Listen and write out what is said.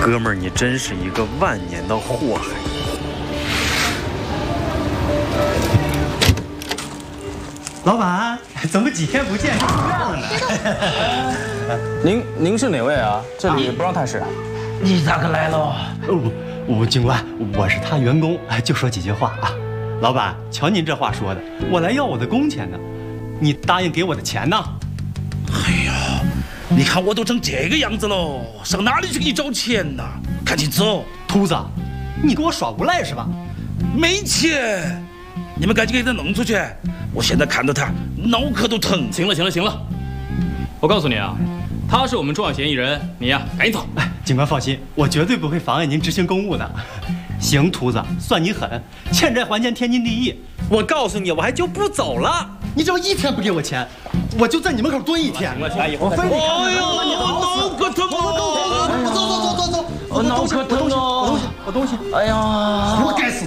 哥们儿，你真是一个万年的祸害。 老板，怎么几天不见就出院了呢？ 您是哪位啊？这里不让探视。 你咋个来了？ 警官，我是他员工，就说几句话啊。老板，瞧您这话说的，我来要我的工钱呢，你答应给我的钱呢？ 哎呀，你看我都成这个样子了，上哪里去给你找钱呢？赶紧走！ 秃子，你给我耍无赖是吧？ 没钱，你们赶紧给他弄出去！我现在看到他脑壳都疼。 行了，我告诉你啊，他是我们重要嫌疑人，你呀赶紧走。 哎，警官放心，我绝对不会妨碍您执行公务的。行，秃子，算你狠，欠债还钱天经地义。 我告诉你，我还就不走了。 你只要一天不给我钱，我就在你门口蹲一天。 行了， 我非得看哎呦，脑壳疼啊！ 走， 脑壳疼啊！ 我东西。 哎呀， 我该死！